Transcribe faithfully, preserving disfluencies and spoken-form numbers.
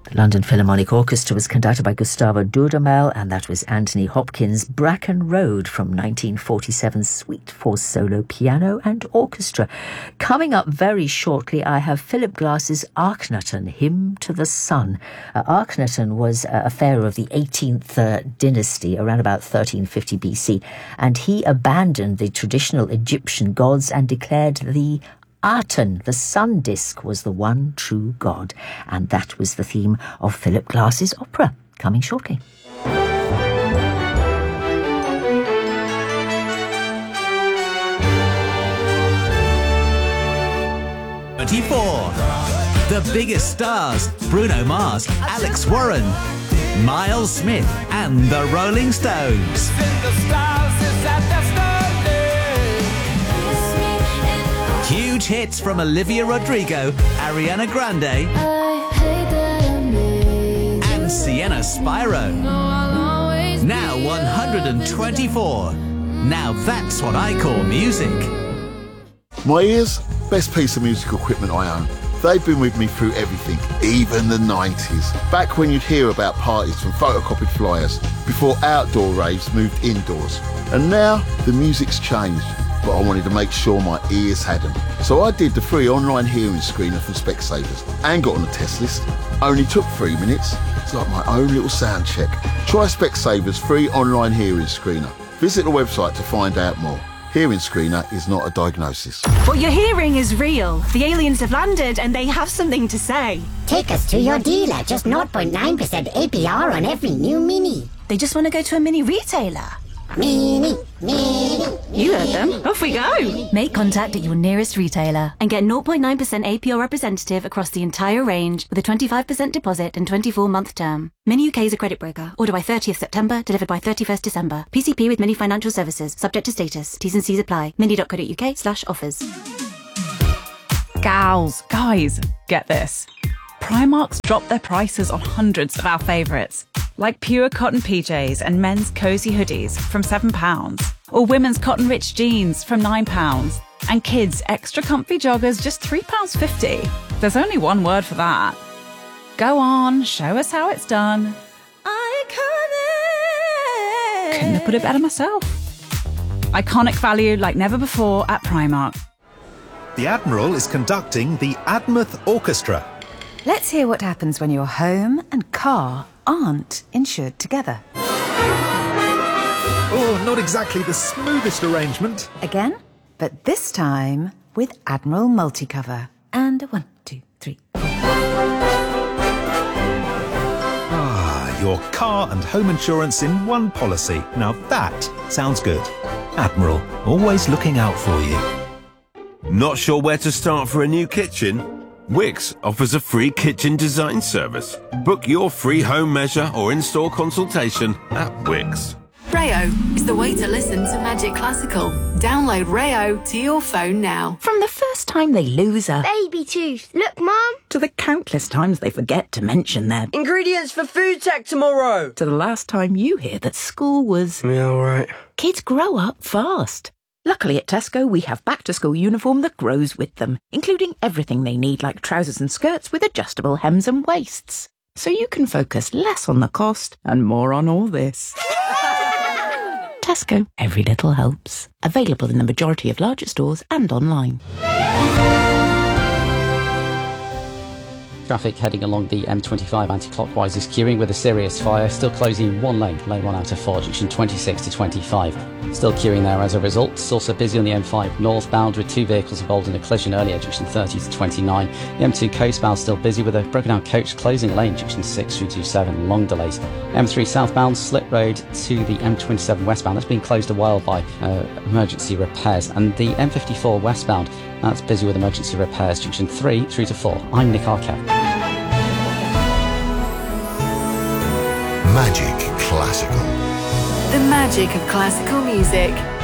The London Philharmonic Orchestra was conducted by Gustavo Dudamel, and that was Anthony Hopkins' Bracken Road from nineteen forty-seven's Suite for Solo Piano and Orchestra. Coming up very shortly, I have Philip Glass's Akhenaten, Hymn to the Sun. Uh, Akhenaten was uh, a pharaoh of the eighteenth uh, dynasty, around about thirteen fifty B C, and he abandoned the traditional Egyptian gods and declared the Aten, the sun disk, was the one true god. And that was the theme of Philip Glass's opera, coming shortly. twenty-four. The biggest stars: Bruno Mars, Alex Warren, Miles Smith and the Rolling Stones. Huge hits from Olivia Rodrigo, Ariana Grande and Sienna Spiro. Now one hundred twenty-four. Now that's what I call music. My ears, best piece of musical equipment I own. They've been with me through everything, even the nineties. Back when you'd hear about parties from photocopied flyers, before outdoor raves moved indoors. And now the music's changed, but I wanted to make sure my ears had them. So I did the free online hearing screener from Specsavers and got on the test list. Only took three minutes. It's like my own little sound check. Try Specsavers free online hearing screener. Visit the website to find out more. Hearing screener is not a diagnosis. What you're hearing is real. The aliens have landed and they have something to say. Take us to your dealer. Just zero point nine percent A P R on every new Mini. They just want to go to a mini retailer. Mini, Mini. You heard them. Off we go. Make contact at your nearest retailer and get zero point nine percent A P R representative across the entire range with a twenty-five percent deposit and twenty-four month term. Mini U K is a credit broker. Order by thirtieth September, delivered by thirty-first December. P C P with Mini Financial Services. Subject to status. T's and C's apply. mini.co.uk slash offers. Gals, guys, get this. Primark's dropped their prices on hundreds of our favourites, like pure cotton P Js and men's cosy hoodies from seven pounds, or women's cotton rich jeans from nine pounds, and kids' extra comfy joggers just three pounds fifty. There's only one word for that. Go on, show us how it's done. Iconic! Couldn't have put it better myself. Iconic value like never before at Primark. The Admiral is conducting the Admouth Orchestra. Let's hear what happens when your home and car aren't insured together. Oh, not exactly the smoothest arrangement. Again, but this time with Admiral Multicover. And one, two, three, four. Ah, your car and home insurance in one policy. Now that sounds good. Admiral, always looking out for you. Not sure where to start for a new kitchen? Wix offers a free kitchen design service. Book your free home measure or in-store consultation at Wix. Rayo is the way to listen to Magic Classical. Download Rayo to your phone now. From the first time they lose a baby tooth, look, Mum, to the countless times they forget to mention their ingredients for food tech tomorrow, to the last time you hear that school was yeah, all right. Kids grow up fast. Luckily at Tesco, we have back-to-school uniform that grows with them, including everything they need, like trousers and skirts with adjustable hems and waists. So you can focus less on the cost and more on all this. Tesco, every little helps. Available in the majority of larger stores and online. Traffic heading along the M twenty-five anti-clockwise is queuing with a serious fire, still closing one lane, lane one out of four, junction twenty-six to twenty-five. Still queuing there as a result. It's also busy on the M five northbound with two vehicles involved in a collision earlier, junction thirty to twenty-nine. The M two coastbound still busy with a broken down coach closing a lane, junction six through to seven, long delays. M three southbound, Slip Road to the M twenty-seven westbound, that's been closed a while by uh, emergency repairs. And the M fifty-four westbound, that's busy with emergency repairs, junction three through to four. I'm Nick Arquette. Magic Classical. The magic of classical music.